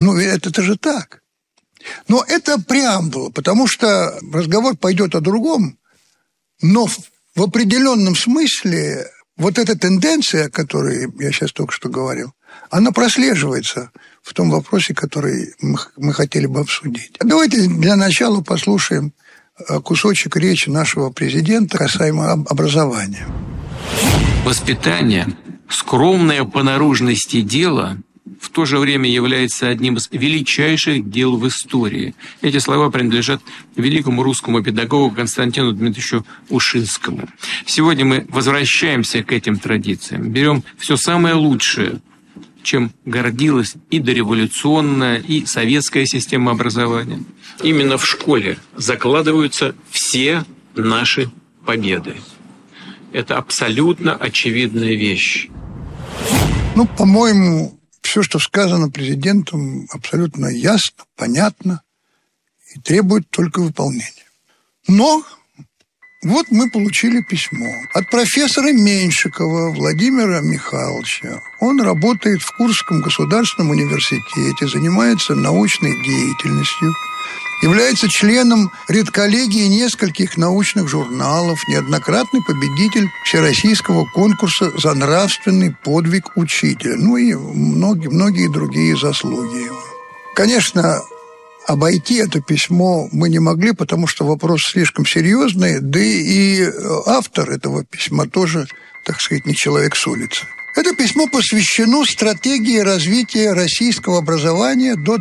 Ну, это же так. Но это преамбула, потому что разговор пойдет о другом, но в определенном смысле вот эта тенденция, о которой я сейчас только что говорил, она прослеживается в том вопросе, который мы хотели бы обсудить. Давайте для начала послушаем кусочек речи нашего президента касаемо образования. Воспитание, скромное по наружности дело, в то же время является одним из величайших дел в истории. Эти слова принадлежат великому русскому педагогу Константину Дмитриевичу Ушинскому. Сегодня мы возвращаемся к этим традициям, берем все самое лучшее, чем гордилась и дореволюционная, и советская система образования. Именно в школе закладываются все наши победы. Это абсолютно очевидная вещь. Ну, по-моему, все, что сказано президентом, абсолютно ясно, понятно и требует только выполнения. Но вот мы получили письмо от профессора Меньшикова Владимира Михайловича. Он работает в Курском государственном университете, занимается научной деятельностью, является членом редколлегии нескольких научных журналов, неоднократный победитель всероссийского конкурса за нравственный подвиг учителя, ну и многие другие заслуги его. Конечно, обойти это письмо мы не могли, потому что вопрос слишком серьезный, да и автор этого письма тоже, так сказать, не человек с улицы. Это письмо посвящено стратегии развития российского образования до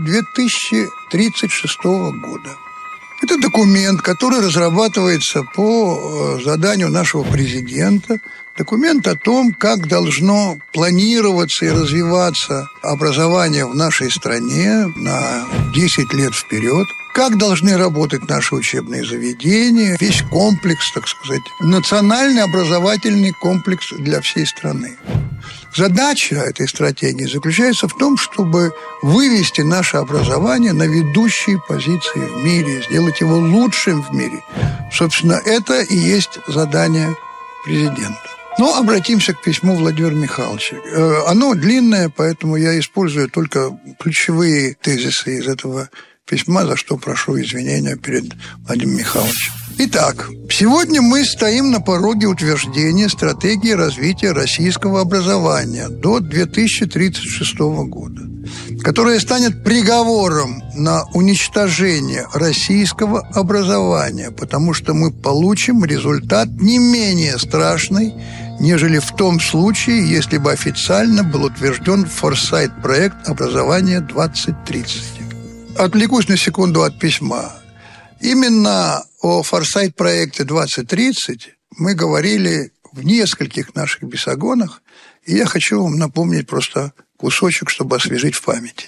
2036 года. Это документ, который разрабатывается по заданию нашего президента. Документ о том, как должно планироваться и развиваться образование в нашей стране на 10 лет вперед. Как должны работать наши учебные заведения, весь комплекс, так сказать, национальный образовательный комплекс для всей страны. Задача этой стратегии заключается в том, чтобы вывести наше образование на ведущие позиции в мире, сделать его лучшим в мире. Собственно, это и есть задание президента. Но обратимся к письму Владимира Михайловича. Оно длинное, поэтому я использую только ключевые тезисы из этого письма, за что прошу извинения перед Владимиром Михайловичем. Итак, сегодня мы стоим на пороге утверждения стратегии развития российского образования до 2036 года, которая станет приговором на уничтожение российского образования, потому что мы получим результат не менее страшный, нежели в том случае, если бы официально был утвержден форсайт-проект образования 2030. Отвлекусь на секунду от письма. Именно о форсайт-проекте 2030 мы говорили в нескольких наших бесогонах, и я хочу вам напомнить просто кусочек, чтобы освежить в памяти.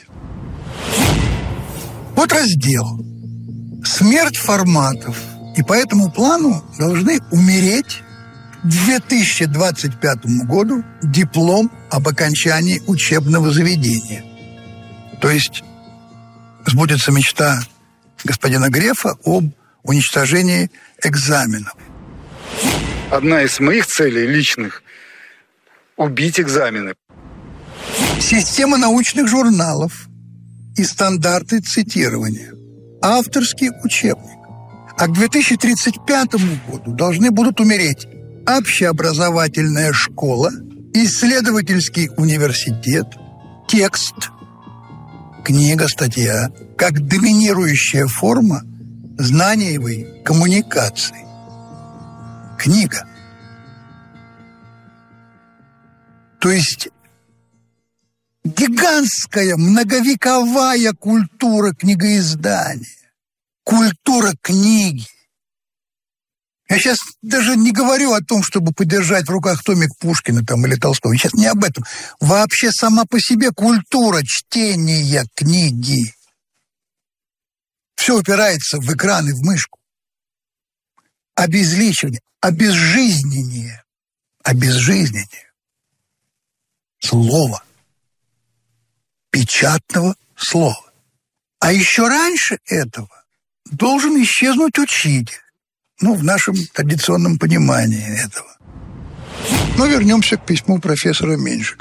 Вот раздел «Смерть форматов», и по этому плану должны умереть к 2025 году диплом об окончании учебного заведения. То есть сбудется мечта господина Грефа об уничтожении экзаменов. Одна из моих целей личных – убить экзамены. Система научных журналов и стандарты цитирования. Авторский учебник. А к 2035 году должны будут умереть общеобразовательная школа, исследовательский университет, текст, книга, статья, как доминирующая форма знаниевой коммуникации. Книга. То есть гигантская многовековая культура книгоиздания, культура книги. Я сейчас даже не говорю о том, чтобы подержать в руках томик Пушкина там, или Толстого. Сейчас не об этом. Вообще сама по себе культура чтения книги. Все упирается в экран и в мышку. Обезличивание, обезжизнение слова, печатного слова. А еще раньше этого должен исчезнуть учитель. Ну, в нашем традиционном понимании этого. Но вернемся к письму профессора Меньшикова.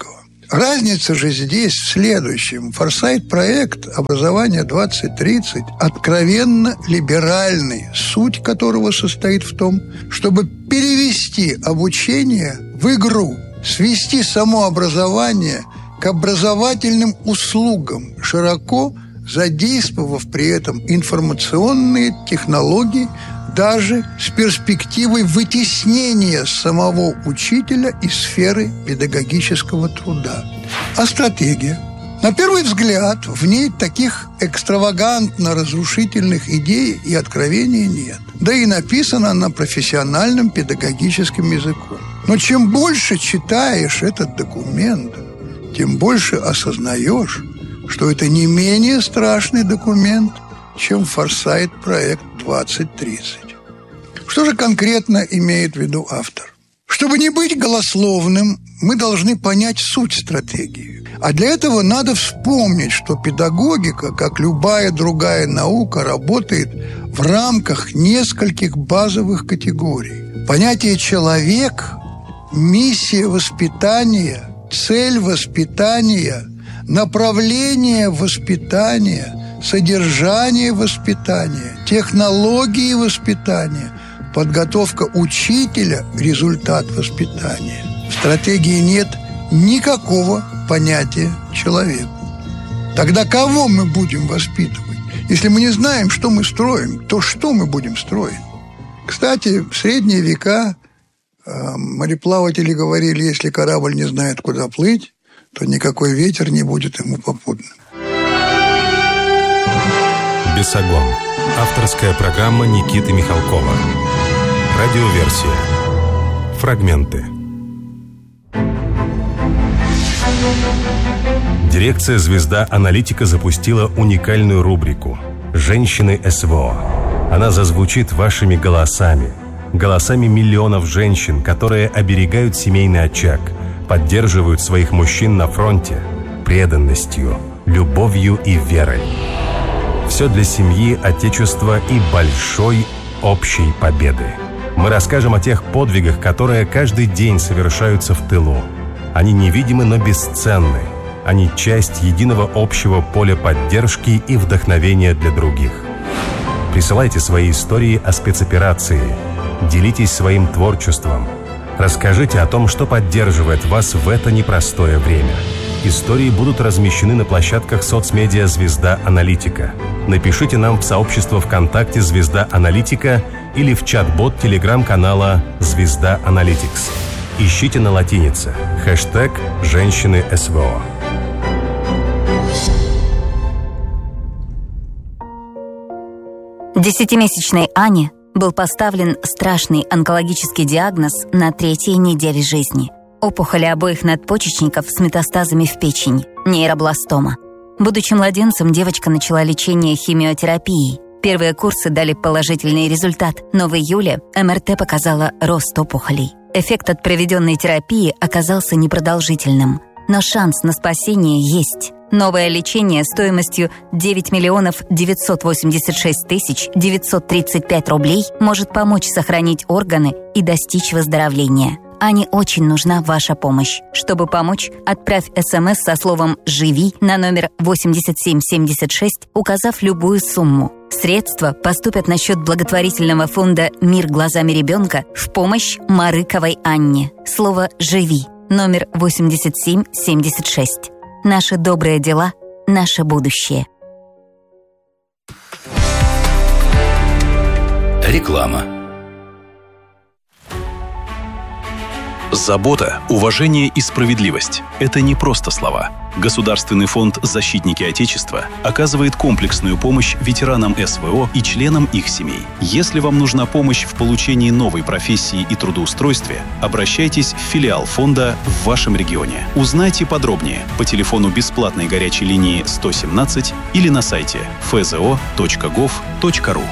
Разница же здесь в следующем. Форсайт-проект «Образование 2030» откровенно либеральный, суть которого состоит в том, чтобы перевести обучение в игру, свести само образование к образовательным услугам, широко задействовав при этом информационные технологии, даже с перспективой вытеснения самого учителя из сферы педагогического труда. А стратегия? На первый взгляд, в ней таких экстравагантно-разрушительных идей и откровений нет. Да и написана она профессиональным педагогическим языком. Но чем больше читаешь этот документ, тем больше осознаешь, что это не менее страшный документ, чем форсайт-проект 2030. Что же конкретно имеет в виду автор? Чтобы не быть голословным, мы должны понять суть стратегии. А для этого надо вспомнить, что педагогика, как любая другая наука, работает в рамках нескольких базовых категорий. Понятие «человек», миссия воспитания, цель воспитания, направление воспитания, содержание воспитания, технологии воспитания, подготовка учителя – результат воспитания. В стратегии нет никакого понятия «человек». Тогда кого мы будем воспитывать? Если мы не знаем, что мы строим, то что мы будем строить? Кстати, в средние века мореплаватели говорили, если корабль не знает, куда плыть, то никакой ветер не будет ему попутным. «Бесогон». Авторская программа Никиты Михалкова. Радиоверсия. Фрагменты. Дирекция «Звезда Аналитика» запустила уникальную рубрику «Женщины СВО». Она зазвучит вашими голосами. Голосами миллионов женщин, которые оберегают семейный очаг, поддерживают своих мужчин на фронте преданностью, любовью и верой. Все для семьи, отечества и большой общей победы. Мы расскажем о тех подвигах, которые каждый день совершаются в тылу. Они невидимы, но бесценны. Они часть единого общего поля поддержки и вдохновения для других. Присылайте свои истории о спецоперации. Делитесь своим творчеством. Расскажите о том, что поддерживает вас в это непростое время. Истории будут размещены на площадках соцмедиа «Звезда Аналитика». Напишите нам в сообщество ВКонтакте «Звезда Аналитика» или в чат-бот телеграм-канала «Звезда Аналитикс». Ищите на латинице хэштег «Женщины СВО». Десятимесячной Ане был поставлен страшный онкологический диагноз на 3-й неделе жизни. Опухоли обоих надпочечников с метастазами в печень, нейробластома. Будучи младенцем, девочка начала лечение химиотерапией. Первые курсы дали положительный результат, но в июле МРТ показала рост опухолей. Эффект от проведенной терапии оказался непродолжительным. Но шанс на спасение есть. Новое лечение стоимостью 9 986 935 рублей может помочь сохранить органы и достичь выздоровления. Ане очень нужна ваша помощь. Чтобы помочь, отправь СМС со словом «Живи» на номер 8776, указав любую сумму. Средства поступят на счет благотворительного фонда «Мир глазами ребенка» в помощь Марыковой Анне. Слово «Живи» номер 8776. Наши добрые дела – наше будущее. Реклама. Забота, уважение и справедливость – это не просто слова. Государственный фонд «Защитники Отечества» оказывает комплексную помощь ветеранам СВО и членам их семей. Если вам нужна помощь в получении новой профессии и трудоустройстве, обращайтесь в филиал фонда в вашем регионе. Узнайте подробнее по телефону бесплатной горячей линии 117 или на сайте fzo.gov.ru.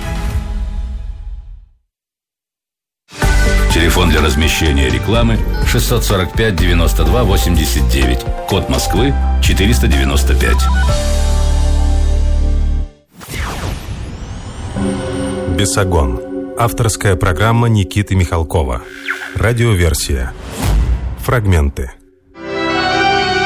Телефон для размещения рекламы 645 92 89. Код Москвы 495. «Бесогон». Авторская программа Никиты Михалкова. Радиоверсия. Фрагменты.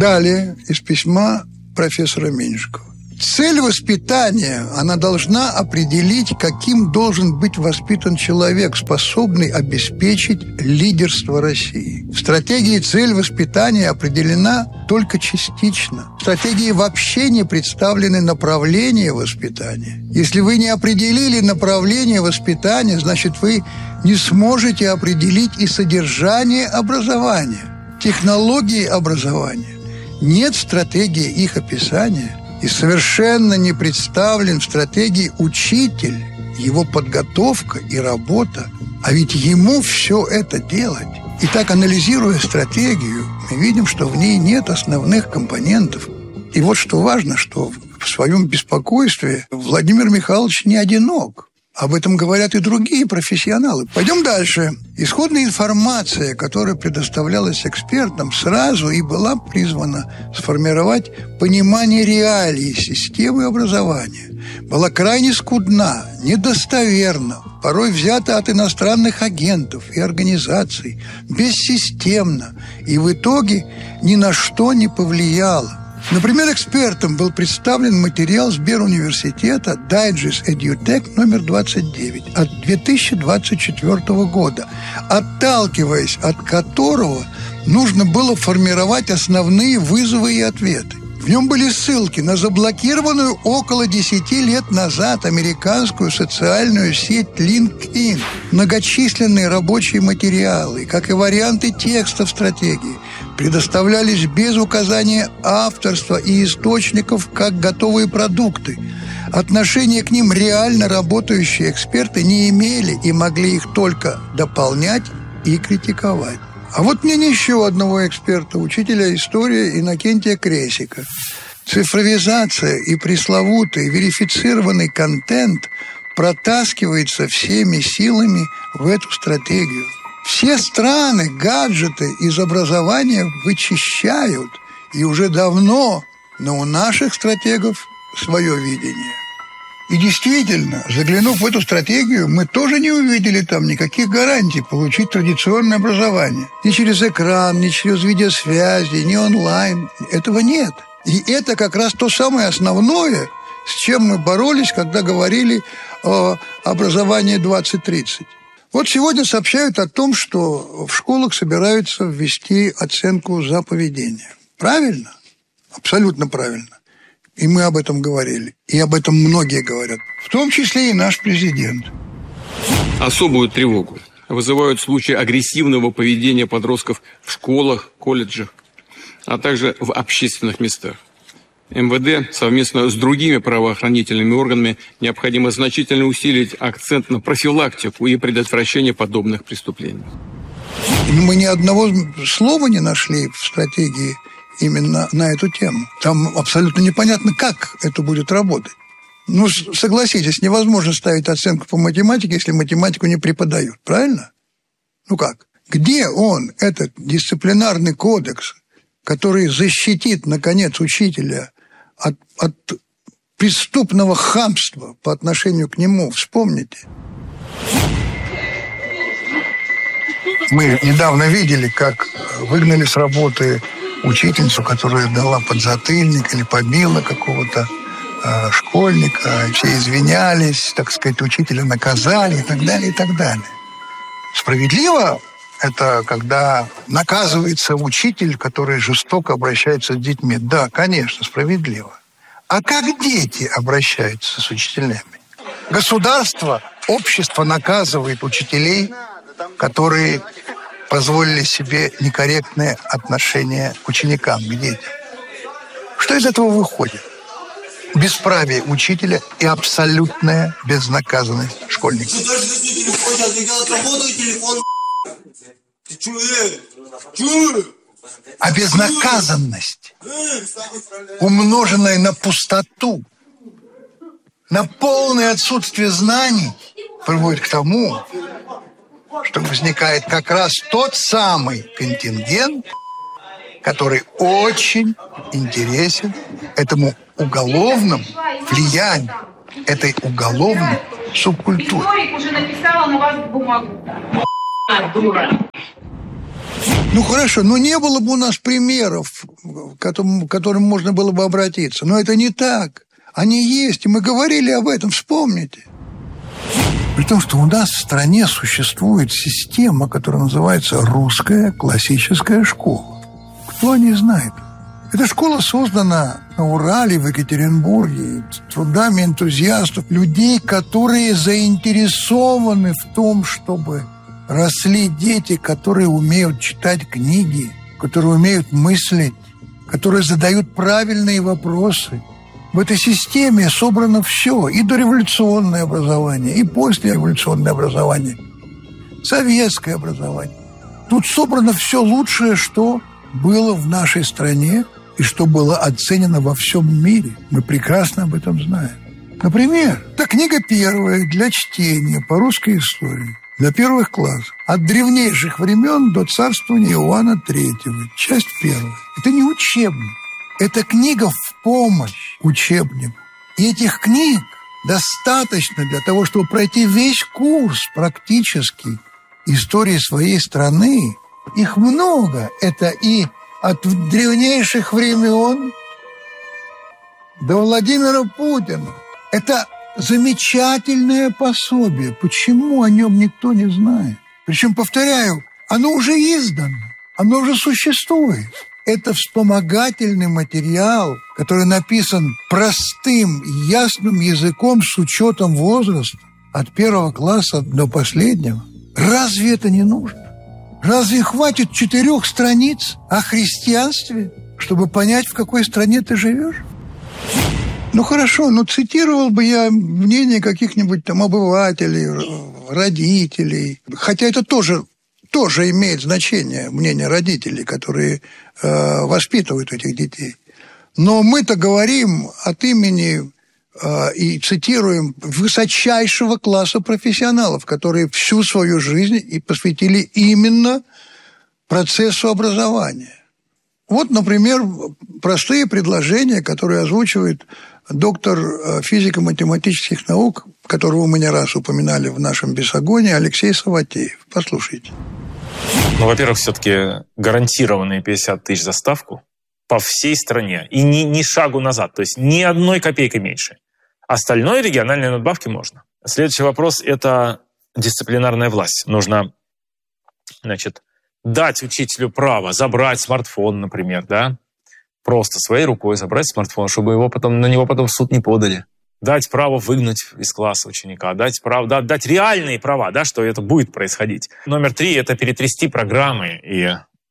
Далее из письма профессора Меньшикова. Цель воспитания, она должна определить, каким должен быть воспитан человек, способный обеспечить лидерство России. В стратегии цель воспитания определена только частично. В стратегии вообще не представлены направления воспитания. Если вы не определили направление воспитания, значит, вы не сможете определить и содержание образования, технологии образования. Нет стратегии их описания. И совершенно не представлен в стратегии учитель, его подготовка и работа. А ведь ему все это делать. И так, анализируя стратегию, мы видим, что в ней нет основных компонентов. И вот что важно, что в своем беспокойстве Владимир Михайлович не одинок. Об этом говорят и другие профессионалы. Пойдем дальше. Исходная информация, которая предоставлялась экспертам, сразу и была призвана сформировать понимание реалий системы образования. Была крайне скудна, недостоверна, порой взята от иностранных агентов и организаций, бессистемна и в итоге ни на что не повлияла. Например, экспертам был представлен материал Сберуниверситета «Дайджест Эдьютек» номер 29 от 2024 года, отталкиваясь от которого нужно было формировать основные вызовы и ответы. В нем были ссылки на заблокированную около 10 лет назад американскую социальную сеть LinkedIn, многочисленные рабочие материалы, как и варианты текстов стратегии, предоставлялись без указания авторства и источников как готовые продукты. Отношение к ним реально работающие эксперты не имели и могли их только дополнять и критиковать. А вот мнение еще одного эксперта, учителя истории Иннокентия Кресика. Цифровизация и пресловутый верифицированный контент протаскивается всеми силами в эту стратегию. Все страны гаджеты из образования вычищают, и уже давно, но у наших стратегов свое видение. И действительно, заглянув в эту стратегию, мы тоже не увидели там никаких гарантий получить традиционное образование. Ни через экран, ни через видеосвязи, ни онлайн. Этого нет. И это как раз то самое основное, с чем мы боролись, когда говорили о образовании 2030. Вот сегодня сообщают о том, что в школах собираются ввести оценку за поведение. Правильно? Абсолютно правильно. И мы об этом говорили. И об этом многие говорят. В том числе и наш президент. Особую тревогу вызывают случаи агрессивного поведения подростков в школах, колледжах, а также в общественных местах. МВД совместно с другими правоохранительными органами необходимо значительно усилить акцент на профилактику и предотвращение подобных преступлений. Мы ни одного слова не нашли в стратегии именно на эту тему. Там абсолютно непонятно, как это будет работать. Ну, согласитесь, невозможно ставить оценку по математике, если математику не преподают, правильно? Ну как? Где он, этот дисциплинарный кодекс, который защитит, наконец, учителя от преступного хамства по отношению к нему? Вспомните. Мы недавно видели, как выгнали с работы учительницу, которая дала подзатыльник или побила какого-то школьника. Все извинялись, так сказать, учителя наказали и так далее, и так далее. Справедливо это когда наказывается учитель, который жестоко обращается с детьми. Да, конечно, справедливо. А как дети обращаются с учителями? Государство, общество наказывает учителей, которые позволили себе некорректное отношение к ученикам, к детям. Что из этого выходит? Бесправие учителя и абсолютная безнаказанность школьников. А безнаказанность, умноженная на пустоту, на полное отсутствие знаний, приводит к тому, что возникает как раз тот самый контингент, который очень интересен этому уголовному влиянию, этой уголовной субкультуре. Историк уже написала на вас бумагу. Ну хорошо, но не было бы у нас примеров, к которым можно было бы обратиться. Но это не так. Они есть, и мы говорили об этом, вспомните. При том, что у нас в стране существует система, которая называется русская классическая школа. Кто о ней знает? Эта школа создана на Урале, в Екатеринбурге, трудами энтузиастов, людей, которые заинтересованы в том, чтобы росли дети, которые умеют читать книги, которые умеют мыслить, которые задают правильные вопросы. В этой системе собрано все, и дореволюционное образование, и послереволюционное образование, советское образование. Тут собрано все лучшее, что было в нашей стране и что было оценено во всем мире. Мы прекрасно об этом знаем. Например, это книга первая для чтения по русской истории для первых классов. От древнейших времен до царствования Иоанна III. Часть первая. Это не учебник. Это книга в помощь учебнику. И этих книг достаточно для того, чтобы пройти весь курс практически истории своей страны. Их много. Это и от древнейших времен до Владимира Путина. Это замечательное пособие. Почему о нем никто не знает? Причем, повторяю, оно уже издано, оно уже существует. Это вспомогательный материал, который написан простым, ясным языком с учетом возраста от первого класса до последнего. Разве это не нужно? Разве хватит 4 страниц о христианстве, чтобы понять, в какой стране ты живешь? Ну хорошо, но цитировал бы я мнение каких-нибудь там обывателей, родителей. Хотя это тоже имеет значение, мнение родителей, которые воспитывают этих детей. Но мы-то говорим от имени и цитируем высочайшего класса профессионалов, которые всю свою жизнь и посвятили именно процессу образования. Вот, например, простые предложения, которые озвучивает доктор физико-математических наук, которого мы не раз упоминали в нашем Бесогоне, Алексей Саватеев. Послушайте. Ну, во-первых, все-таки гарантированные 50 тысяч за ставку по всей стране. И ни шагу назад, то есть ни одной копейкой меньше. Остальное региональные надбавки можно. Следующий вопрос – это дисциплинарная власть. Нужно, дать учителю право забрать смартфон, например, да? Просто своей рукой забрать смартфон, чтобы на него потом в суд не подали. Дать право выгнать из класса ученика, дать реальные права, да, что это будет происходить. Номер 3 – это перетрясти программы и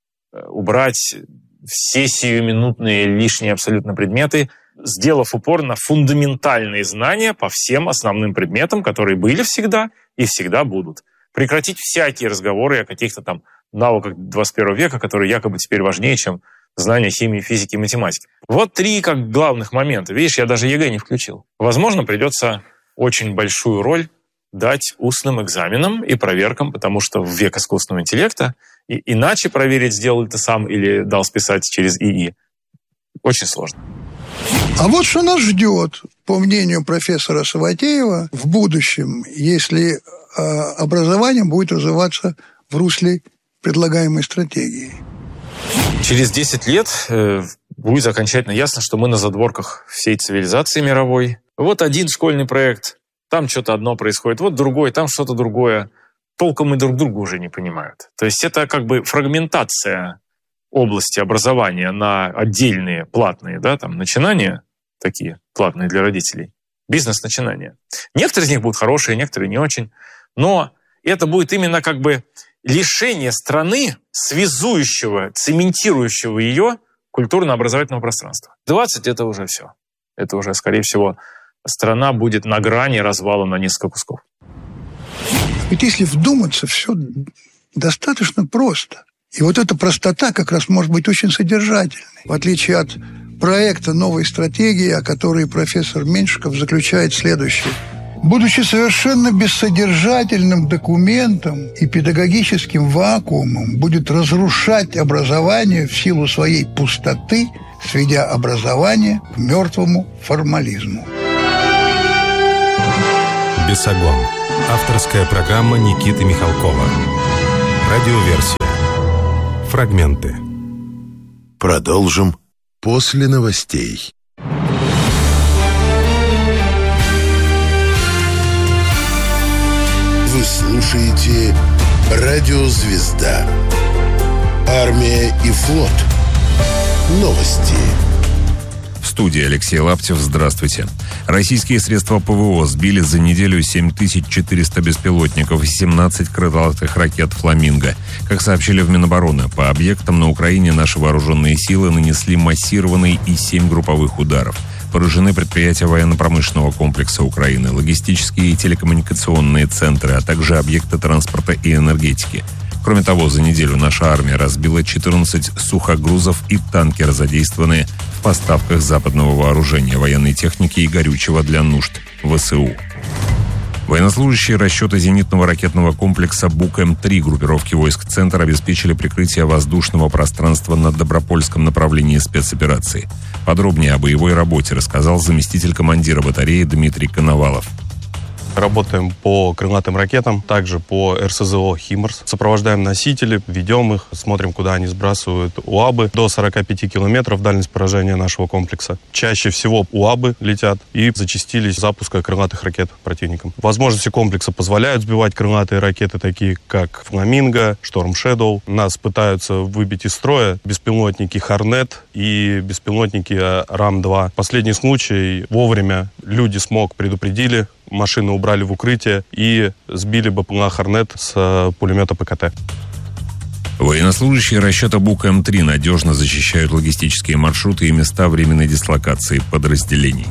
убрать все сиюминутные лишние абсолютно предметы, сделав упор на фундаментальные знания по всем основным предметам, которые были всегда и всегда будут. Прекратить всякие разговоры о каких-то там навыках 21 века, которые якобы теперь важнее, чем знания химии, физики и математики. Вот 3 как главных момента. Видишь, я даже ЕГЭ не включил. Возможно, придется очень большую роль дать устным экзаменам и проверкам, потому что в век искусственного интеллекта иначе проверить, сделал ты сам или дал списать через ИИ, очень сложно. А вот что нас ждет, по мнению профессора Саватеева, в будущем, если образование будет развиваться в русле предлагаемой стратегии. Через 10 лет будет окончательно ясно, что мы на задворках всей цивилизации мировой. Вот один школьный проект, там что-то одно происходит, вот другой, там что-то другое. Толком и друг друга уже не понимают. То есть это как бы фрагментация области образования на отдельные платные, да, там начинания, такие платные для родителей, бизнес-начинания. Некоторые из них будут хорошие, некоторые не очень, но это будет именно как бы лишение страны, связующего, цементирующего ее культурно-образовательного пространства. 20 – это уже все. Это уже, скорее всего, страна будет на грани развала на несколько кусков. Ведь если вдуматься, все достаточно просто. И вот эта простота как раз может быть очень содержательной. В отличие от проекта новой стратегии, о которой профессор Меньшиков заключает следующее. Будучи совершенно бессодержательным документом и педагогическим вакуумом, будет разрушать образование в силу своей пустоты, сведя образование к мертвому формализму. Бесогон. Авторская программа Никиты Михалкова. Радиоверсия. Фрагменты. Продолжим после новостей. Вы слушаете «Радио Звезда». Армия и флот. Новости. В студии Алексей Лаптев. Здравствуйте. Российские средства ПВО сбили за неделю 7400 беспилотников и 17 крылатых ракет «Фламинго». Как сообщили в Минобороны, по объектам на Украине наши вооруженные силы нанесли массированный и 7 групповых ударов. Поражены предприятия военно-промышленного комплекса Украины, логистические и телекоммуникационные центры, а также объекты транспорта и энергетики. Кроме того, за неделю наша армия разбила 14 сухогрузов и танкеры, задействованные в поставках западного вооружения, военной техники и горючего для нужд ВСУ. Военнослужащие расчета зенитного ракетного комплекса «Бук-М3» группировки войск «Центр» обеспечили прикрытие воздушного пространства на Добропольском направлении спецоперации. Подробнее о боевой работе рассказал заместитель командира батареи Дмитрий Коновалов. Работаем по крылатым ракетам, также по РСЗО «Химарс». Сопровождаем носители, ведем их, смотрим, куда они сбрасывают УАБы. До 45 километров дальность поражения нашего комплекса. Чаще всего УАБы летят и зачастились запуска крылатых ракет противником. Возможности комплекса позволяют сбивать крылатые ракеты, такие как «Фламинго», «Шторм Шэдоу». Нас пытаются выбить из строя беспилотники «Хорнет» и беспилотники «Рам-2». Последний случай вовремя люди СМОК предупредили, машины убрали в укрытие и сбили БПЛА «Хорнет» с пулемета ПКТ. Военнослужащие расчета «Бук-М3» надежно защищают логистические маршруты и места временной дислокации подразделений.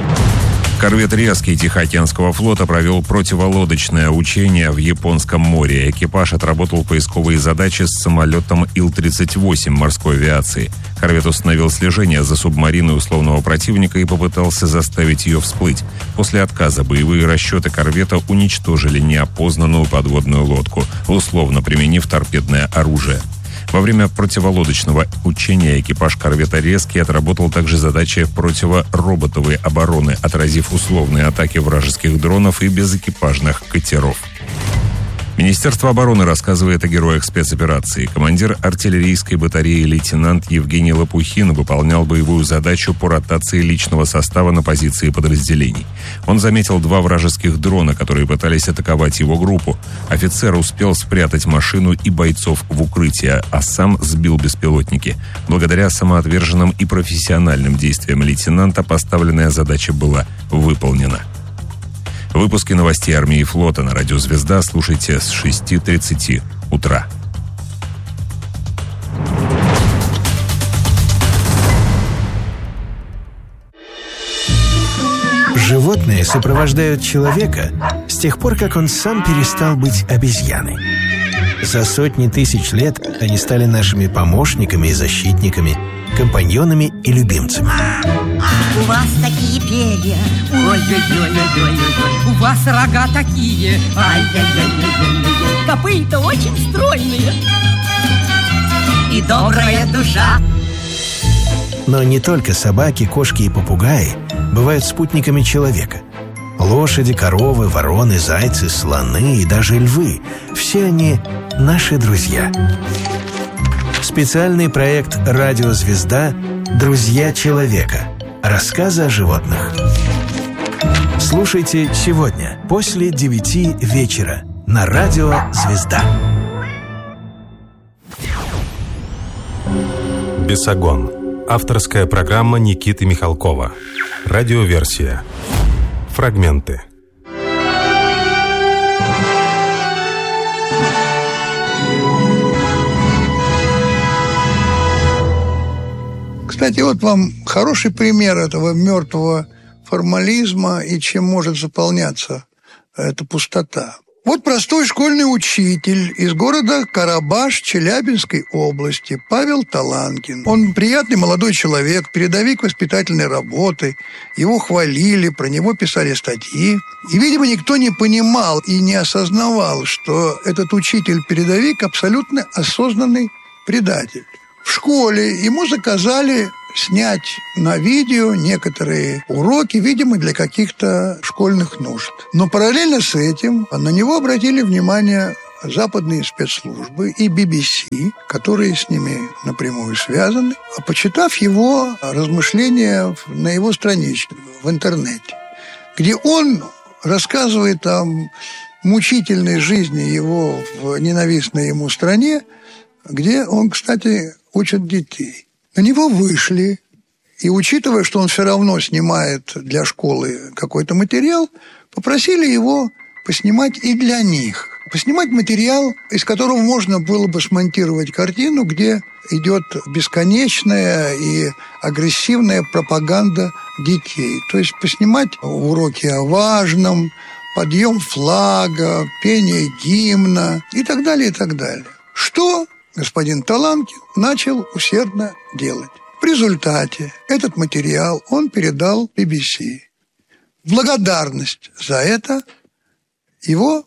Корвет «Резкий» Тихоокеанского флота провел противолодочное учение в Японском море. Экипаж отработал поисковые задачи с самолетом Ил-38 морской авиации. Корвет установил слежение за субмариной условного противника и попытался заставить ее всплыть. После отказа боевые расчеты корвета уничтожили неопознанную подводную лодку, условно применив торпедное оружие. Во время противолодочного учения экипаж корвета «Резкий» отработал также задачи противороботовой обороны, отразив условные атаки вражеских дронов и безэкипажных катеров. Министерство обороны рассказывает о героях спецоперации. Командир артиллерийской батареи лейтенант Евгений Лопухин выполнял боевую задачу по ротации личного состава на позиции подразделений. Он заметил 2 вражеских дрона, которые пытались атаковать его группу. Офицер успел спрятать машину и бойцов в укрытие, а сам сбил беспилотники. Благодаря самоотверженным и профессиональным действиям лейтенанта поставленная задача была выполнена. Выпуски новостей армии и флота на радио «Звезда» слушайте с 6:30 утра. Животные сопровождают человека с тех пор, как он сам перестал быть обезьяной. За сотни тысяч лет они стали нашими помощниками и защитниками, компаньонами и любимцами. У вас такие перья, ой-ой-ой-ой-ой-ой. У вас рога такие, ай-яй-яй-яй-яй. Копыта очень стройные и добрая душа. Но не только собаки, кошки и попугаи бывают спутниками человека. Лошади, коровы, вороны, зайцы, слоны и даже львы – все они наши друзья. Специальный проект «Радио Звезда. Друзья человека». Рассказы о животных. Слушайте сегодня после 9 вечера на Радио Звезда. «Бесогон». Авторская программа Никиты Михалкова. Радиоверсия. Фрагменты. Кстати, вот вам хороший пример этого мертвого формализма и чем может заполняться эта пустота. Вот простой школьный учитель из города Карабаш Челябинской области Павел Таланкин. Он приятный молодой человек, передовик воспитательной работы. Его хвалили, про него писали статьи. И, видимо, никто не понимал и не осознавал, что этот учитель-передовик абсолютно осознанный предатель. В школе ему заказали снять на видео некоторые уроки, видимо, для каких-то школьных нужд. Но параллельно с этим на него обратили внимание западные спецслужбы и BBC, которые с ними напрямую связаны, почитав его размышления на его страничке в интернете, где он рассказывает о мучительной жизни его в ненавистной ему стране, где он, кстати, учит детей. На него вышли, и, учитывая, что он все равно снимает для школы какой-то материал, попросили его поснимать и для них. Поснимать материал, из которого можно было бы смонтировать картину, где идет бесконечная и агрессивная пропаганда детей. То есть поснимать уроки о важном, подъем флага, пение гимна и так далее, и так далее. Что господин Таланкин начал усердно делать. В результате этот материал он передал BBC. В благодарность за это его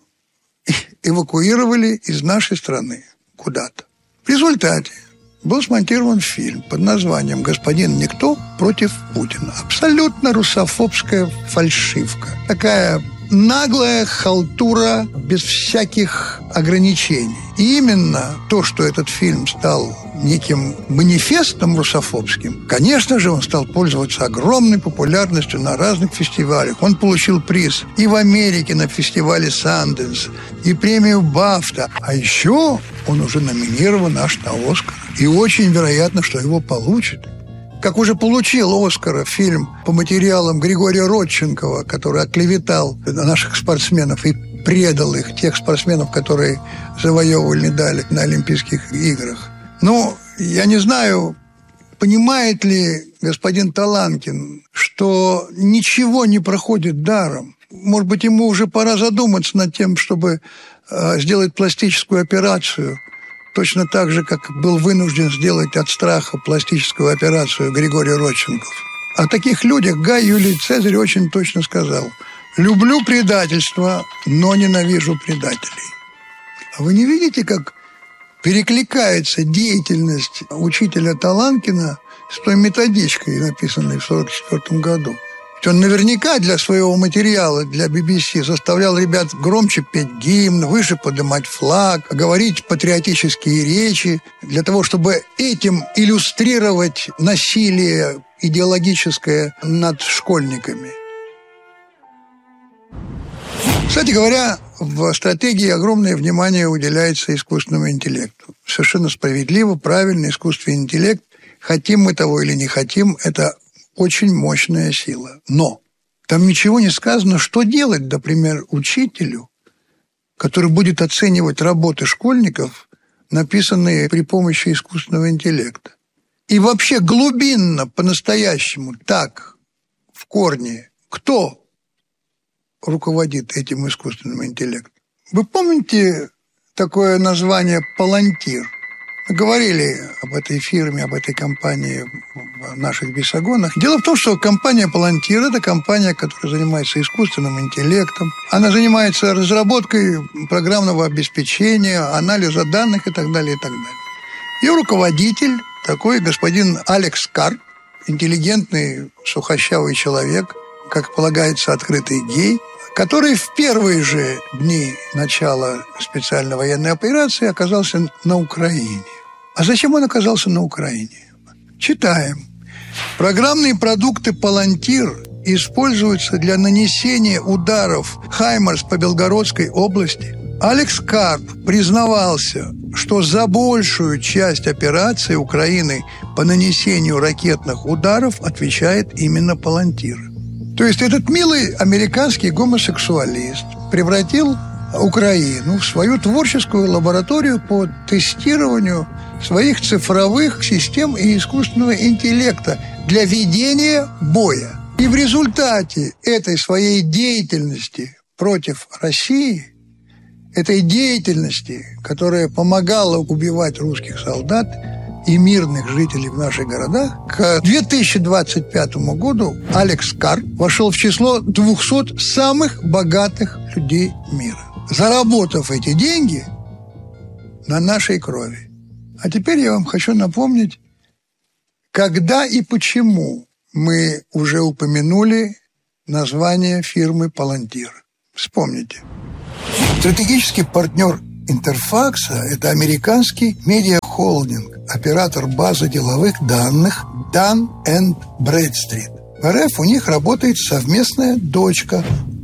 эвакуировали из нашей страны куда-то. В результате был смонтирован фильм под названием «Господин Никто против Путина». Абсолютно русофобская фальшивка. Такая наглая халтура без всяких ограничений. И именно то, что этот фильм стал неким манифестом русофобским, конечно же, он стал пользоваться огромной популярностью на разных фестивалях. Он получил приз и в Америке на фестивале Санденс, и премию Бафта. А еще он уже номинирован аж на Оскар. И очень вероятно, что его получит. Как уже получил Оскара фильм по материалам Григория Родченкова, который оклеветал наших спортсменов и предал их, тех спортсменов, которые завоевывали медали на Олимпийских играх. Но я не знаю, понимает ли господин Таланкин, что ничего не проходит даром. Может быть, ему уже пора задуматься над тем, чтобы сделать пластическую операцию, точно так же, как был вынужден сделать от страха пластическую операцию Григорий Родченков. О таких людях Гай Юлий Цезарь очень точно сказал: «Люблю предательство, но ненавижу предателей». А вы не видите, как перекликается деятельность учителя Таланкина с той методичкой, написанной в 1944 году? Он наверняка для своего материала, для BBC, заставлял ребят громче петь гимн, выше поднимать флаг, говорить патриотические речи, для того, чтобы этим иллюстрировать насилие идеологическое над школьниками. Кстати говоря, в стратегии огромное внимание уделяется искусственному интеллекту. Совершенно справедливо, правильно, искусственный интеллект, хотим мы того или не хотим, это очень мощная сила. Но там ничего не сказано, что делать, например, учителю, который будет оценивать работы школьников, написанные при помощи искусственного интеллекта. И вообще глубинно, по-настоящему, так, в корне, кто руководит этим искусственным интеллектом? Вы помните такое название «Палантир»? Мы говорили об этой фирме, об этой компании в наших бесогонах. Дело в том, что компания «Палантир» – это компания, которая занимается искусственным интеллектом. Она занимается разработкой программного обеспечения, анализа данных и так далее, и так далее. Ее руководитель такой господин Алекс Карп, интеллигентный, сухощавый человек, как полагается, открытый гей, который в первые же дни начала специальной военной операции оказался на Украине. А зачем он оказался на Украине? Читаем. Программные продукты «Палантир» используются для нанесения ударов «Хаймарс» по Белгородской области. Алекс Карп признавался, что за большую часть операции Украины по нанесению ракетных ударов отвечает именно «Палантир». То есть этот милый американский гомосексуалист превратил Украину в свою творческую лабораторию по тестированию своих цифровых систем и искусственного интеллекта для ведения боя. И в результате этой своей деятельности против России, этой деятельности, которая помогала убивать русских солдат и мирных жителей в наших городах, к 2025 году Алекс Карп вошел в число 200 самых богатых людей мира, заработав эти деньги на нашей крови. А теперь я вам хочу напомнить, когда и почему мы уже упомянули название фирмы «Палантир». Вспомните. Стратегический партнер Интерфакса – это американский медиахолдинг, оператор базы деловых данных Dun & Bradstreet. В РФ у них работает совместная дочка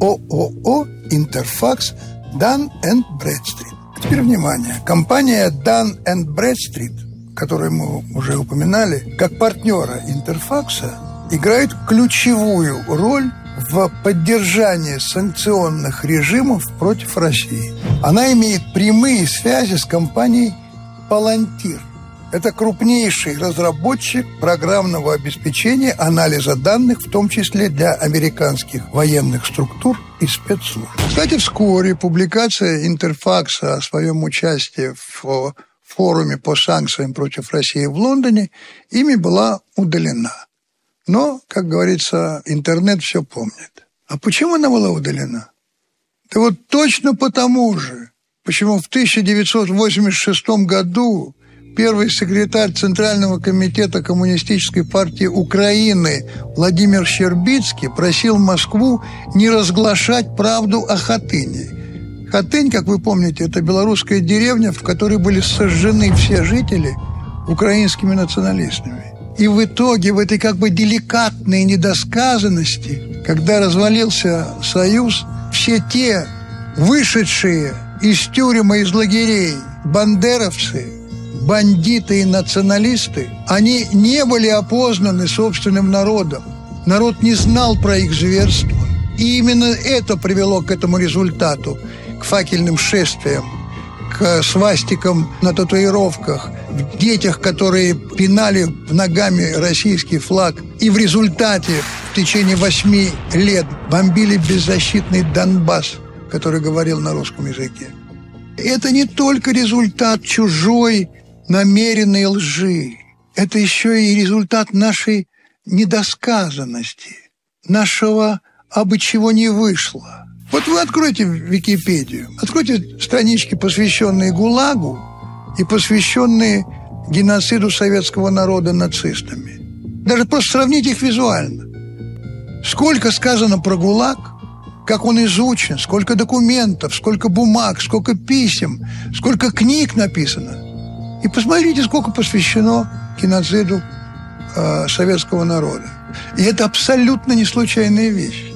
ООО «Интерфакс» Dun & Bradstreet. Теперь внимание. Компания Dun & Bradstreet, которую мы уже упоминали, как партнера Интерфакса, играет ключевую роль в поддержании санкционных режимов против России. Она имеет прямые связи с компанией Palantir. Это крупнейший разработчик программного обеспечения анализа данных, в том числе для американских военных структур и спецслужб. Кстати, вскоре публикация Интерфакса о своем участии в форуме по санкциям против России в Лондоне ими была удалена. Но, как говорится, интернет все помнит. А почему она была удалена? Да вот точно потому же, почему в 1986 году первый секретарь Центрального комитета Коммунистической партии Украины Владимир Щербицкий просил Москву не разглашать правду о Хатыне. Хатынь, как вы помните, это белорусская деревня, в которой были сожжены все жители украинскими националистами. И в итоге, в этой как бы деликатной недосказанности, когда развалился Союз, все те вышедшие из тюрем и из лагерей бандеровцы, бандиты и националисты, они не были опознаны собственным народом. Народ не знал про их зверство. И именно это привело к этому результату, к факельным шествиям, к свастикам на татуировках, в детях, которые пинали ногами российский флаг. И в результате в течение 8 лет бомбили беззащитный Донбасс, который говорил на русском языке. Это не только результат чужой намеренной лжи. Это еще и результат нашей недосказанности, нашего «абы чего не вышло». Вот вы откройте Википедию, откройте странички, посвященные ГУЛАГу и посвященные геноциду советского народа нацистами. Даже просто сравните их визуально. Сколько сказано про ГУЛАГ, как он изучен, сколько документов, сколько бумаг, сколько писем, сколько книг написано. И посмотрите, сколько посвящено геноциду советского народа. И это абсолютно не случайная вещь.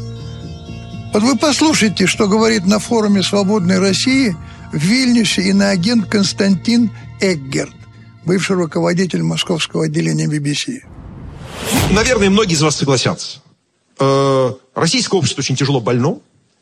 Вот вы послушайте, что говорит на форуме «Свободной России» в Вильнюсе иноагент Константин Эггерт, бывший руководитель московского отделения BBC. Наверное, многие из вас согласятся. Российское общество очень тяжело больно.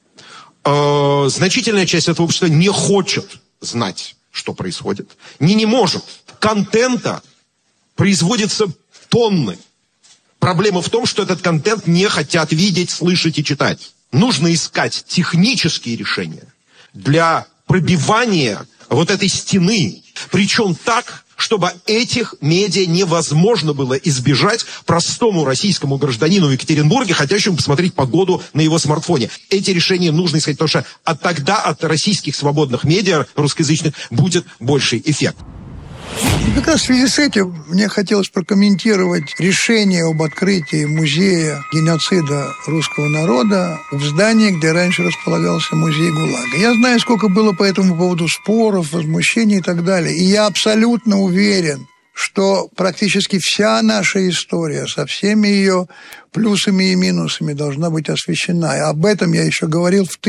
Значительная часть этого общества не хочет знать, что происходит. Не может. Контента производится тонны. Проблема в том, что этот контент не хотят видеть, слышать и читать. Нужно искать технические решения для пробивания вот этой стены. Причем так, чтобы этих медиа невозможно было избежать простому российскому гражданину в Екатеринбурге, хотящему посмотреть погоду на его смартфоне. Эти решения нужно искать, потому что тогда от российских свободных медиа русскоязычных будет больший эффект. И как раз в связи с этим мне хотелось прокомментировать решение об открытии музея геноцида русского народа в здании, где раньше располагался музей ГУЛАГа. Я знаю, сколько было по этому поводу споров, возмущений и так далее. И я абсолютно уверен, что практически вся наша история со всеми ее плюсами и минусами должна быть освещена. И об этом я еще говорил в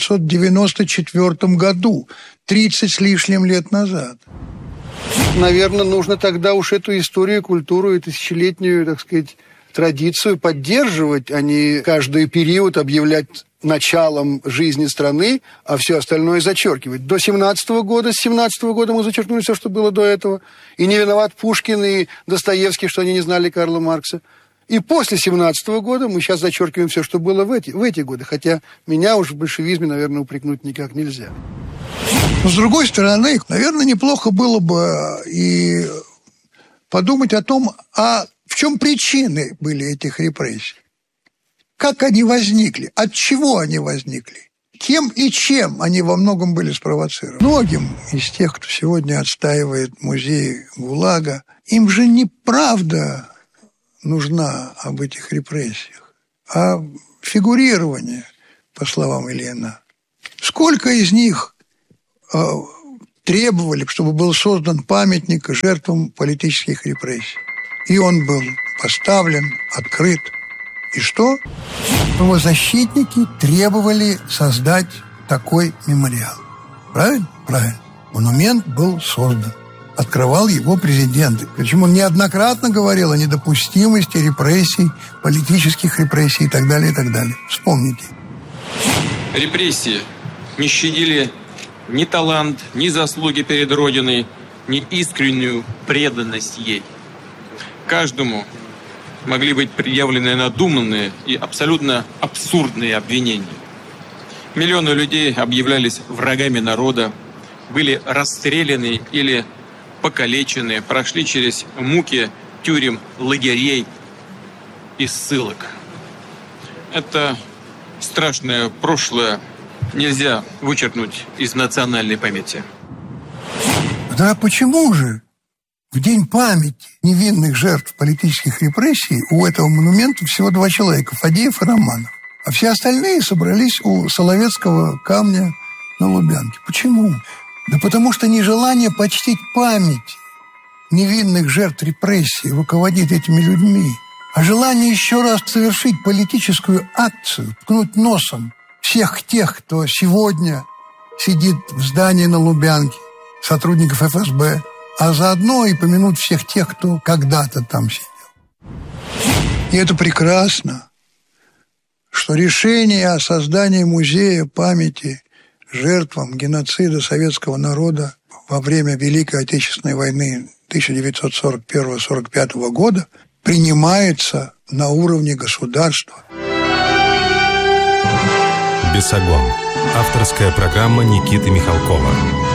1994 году, 30 с лишним лет назад. Наверное, нужно тогда уж эту историю, культуру и тысячелетнюю, так сказать, традицию поддерживать, а не каждый период объявлять началом жизни страны, а все остальное зачеркивать. До 17-го года, с 17-го года мы зачеркнули все, что было до этого. И не виноват Пушкин и Достоевский, что они не знали Карла Маркса. И после 17-го года мы сейчас зачеркиваем все, что было в эти годы. Хотя меня уж в большевизме, наверное, упрекнуть никак нельзя. Но, с другой стороны, наверное, неплохо было бы и подумать о том, а в чем причины были этих репрессий. Как они возникли, от чего они возникли, кем и чем они во многом были спровоцированы. Многим из тех, кто сегодня отстаивает музей ГУЛАГа, им же неправда нужна об этих репрессиях, а фигурирование, по словам Ильина. Сколько из них требовали, чтобы был создан памятник жертвам политических репрессий. И он был поставлен, открыт. И что? Правозащитники требовали создать такой мемориал. Правильно? Правильно. Монумент был создан. Открывал его президент. Причем он неоднократно говорил о недопустимости репрессий, политических репрессий и так далее, и так далее. Вспомните. Репрессии не щадили ни талант, ни заслуги перед Родиной, ни искреннюю преданность ей. Каждому могли быть предъявлены надуманные и абсолютно абсурдные обвинения. Миллионы людей объявлялись врагами народа, были расстреляны или покалечены, прошли через муки тюрем, лагерей и ссылок. Это страшное прошлое нельзя вычеркнуть из национальной памяти. Да почему же в день памяти невинных жертв политических репрессий у этого монумента всего 2 человека, Фадеев и Романов, а все остальные собрались у Соловецкого камня на Лубянке? Почему? Да потому что нежелание почтить память невинных жертв репрессий руководит этими людьми, а желание еще раз совершить политическую акцию, ткнуть носом всех тех, кто сегодня сидит в здании на Лубянке, сотрудников ФСБ, а заодно и помянуть всех тех, кто когда-то там сидел. И это прекрасно, что решение о создании музея памяти жертвам геноцида советского народа во время Великой Отечественной войны 1941-1945 года принимается на уровне государства. «Бесогон». Авторская программа Никиты Михалкова.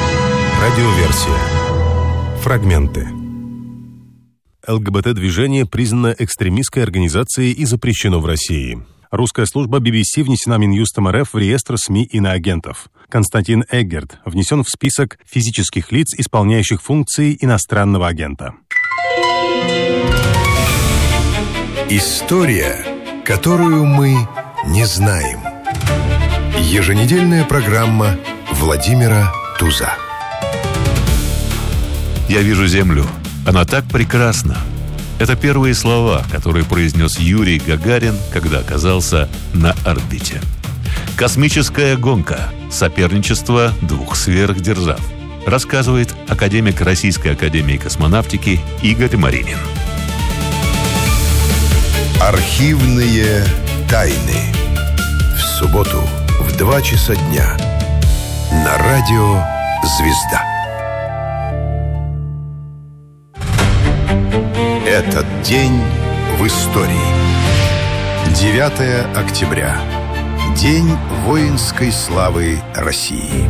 Радиоверсия. Фрагменты. ЛГБТ-движение признано экстремистской организацией и запрещено в России. Русская служба BBC внесена Минюстом РФ в реестр СМИ иноагентов. Константин Эггерт внесен в список физических лиц, исполняющих функции иностранного агента. История, которую мы не знаем. Еженедельная программа Владимира Туза. «Я вижу Землю. Она так прекрасна». Это первые слова, которые произнес Юрий Гагарин, когда оказался на орбите. Космическая гонка. Соперничество 2 сверхдержав. Рассказывает академик Российской академии космонавтики Игорь Маринин. Архивные тайны. В субботу в 2 часа дня. На радио «Звезда». Этот день в истории. 9 октября. День воинской славы России.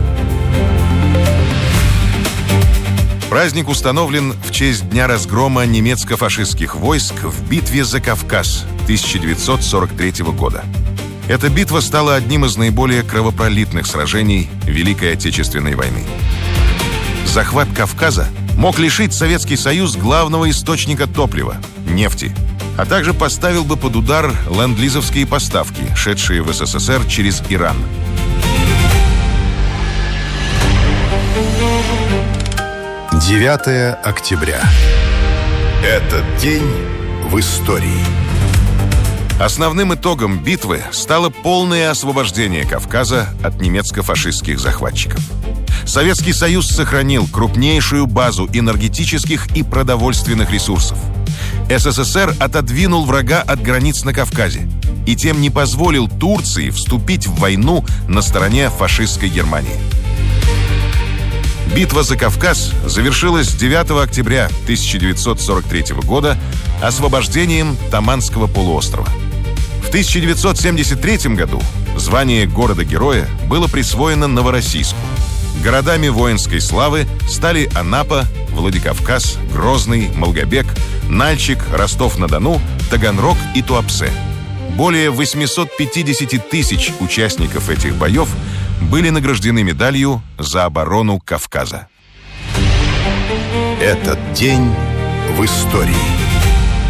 Праздник установлен в честь дня разгрома немецко-фашистских войск в битве за Кавказ 1943 года. Эта битва стала одним из наиболее кровопролитных сражений Великой Отечественной войны. Захват Кавказа мог лишить Советский Союз главного источника топлива – нефти, а также поставил бы под удар ленд-лизовские поставки, шедшие в СССР через Иран. — 9 октября. Этот день в истории. Основным итогом битвы стало полное освобождение Кавказа от немецко-фашистских захватчиков. Советский Союз сохранил крупнейшую базу энергетических и продовольственных ресурсов. СССР отодвинул врага от границ на Кавказе и тем не позволил Турции вступить в войну на стороне фашистской Германии. Битва за Кавказ завершилась 9 октября 1943 года освобождением Таманского полуострова. В 1973 году звание города-героя было присвоено Новороссийску. Городами воинской славы стали Анапа, Владикавказ, Грозный, Малгобек, Нальчик, Ростов-на-Дону, Таганрог и Туапсе. Более 850 тысяч участников этих боев были награждены медалью за оборону Кавказа. Этот день в истории.